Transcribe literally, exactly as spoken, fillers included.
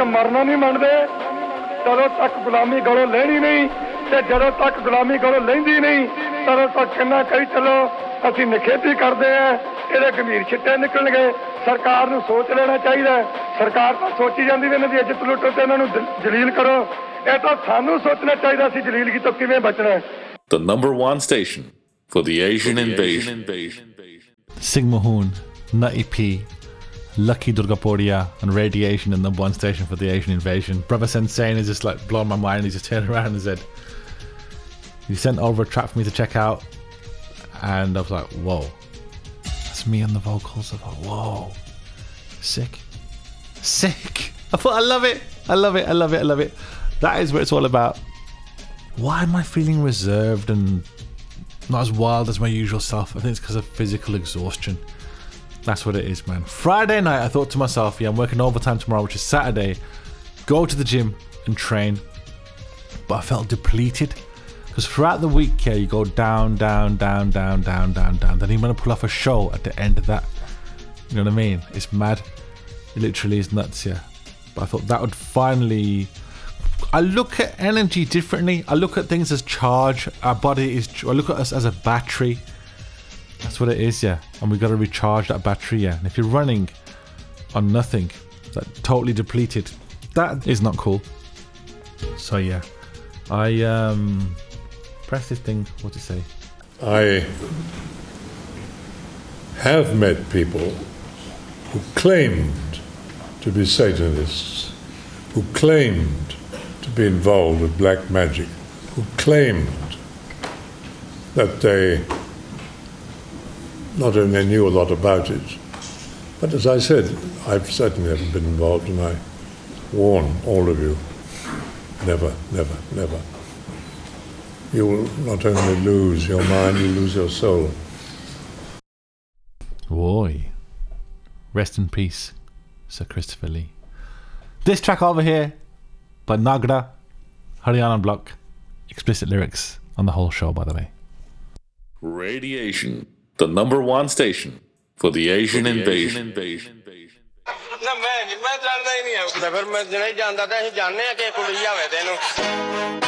ਮਰਨਾ ਨਹੀਂ ਮੰਨਦੇ ਤਦੋਂ ਤੱਕ ਗੁਲਾਮੀ ਗਲੋਂ ਲੈਣੀ ਨਹੀਂ ਤੇ ਜਦੋਂ ਤੱਕ ਗੁਲਾਮੀ ਗਲੋਂ ਲੈਂਦੀ ਨਹੀਂ ਤਦੋਂ ਤੱਕ ਕਿੰਨਾ ਕਹੀ ਚਲੋ ਅਸੀਂ ਨਿਖੇਧੀ ਕਰਦੇ ਆ ਇਹਦੇ ਗੰਭੀਰ ਛਿੱਟੇ ਨਿਕਲਣਗੇ। ਸਰਕਾਰ ਨੂੰ ਸੋਚ ਲੈਣਾ ਚਾਹੀਦਾ। ਸਰਕਾਰ ਤਾਂ ਸੋਚੀ ਜਾਂਦੀ ਵੀ ਇਹਨਾਂ ਦੀ ਇੱਜ਼ਤ ਲੁੱਟੋ ਤੇ ਇਹਨਾਂ ਨੂੰ ਜਲੀਲ ਕਰੋ। ਇਹ ਤਾਂ ਸਾਨੂੰ ਸੋਚਣਾ ਚਾਹੀਦਾ ਸੀ ਜਲੀਲਗੀ ਤੋਂ ਕਿਵੇਂ ਬਚਣਾ ਹੈ। The number one station for the Asian invasion. Sigma Hoon, Nutty P, Lucky Durgapodia, and Radiation, the number one station for the Asian invasion. Brother Sensei is just like blowing my mind. He just turned around and said, "You sent over a track for me to check out," and I was like, "Whoa, that's me on the vocals." I thought, "Whoa, sick, sick." I thought, "I love it, I love it, I love it, I love it." That is what it's all about. Why am I feeling reserved and not as wild as my usual self? I think it's because of physical exhaustion. That's what it is, man. Friday night, I thought to myself, yeah, I'm working overtime tomorrow, which is Saturday. Go to the gym and train. But I felt depleted. Because throughout the week, yeah, you go down, down, down, down, down, down, down. Then you're going to pull off a show at the end of that. You know what I mean? It's mad. It literally is nuts, yeah. But I thought that would finally... I look at energy differently. I look at things as charge. Our body is... I look at us as a battery. That's what it is, yeah. And we've got to recharge that battery, yeah. And if you're running on nothing, that totally depleted, that is not cool. So, yeah. I, um... press this thing. What's it say? I have met people who claimed to be Satanists, who claimed to be involved with black magic, who claimed that they not only knew a lot about it, but as I said, I've certainly never been involved, and I warn all of you, never, never, never. You will not only lose your mind, you lose your soul. Boy. Rest in peace, Sir Christopher Lee. This track over here by Nagra, Haryana Block. Explicit lyrics on the whole show, by the way. Radiation, the number one station for the Asian for the invasion. Asian invasion. ਨਾ ਮੈਂ ਮੈਂ ਜਾਣਦਾ ਹੀ ਨਹੀਂ ਹਾਂ ਫਿਰ ਮੈਂ ਜਿਹੜੇ ਜਾਂਦਾ ਤਾਂ ਅਸੀਂ ਜਾਣਦੇ ਆ ਕਿ ਕੁੜੀ ਆਵੇ ਤੈਨੂੰ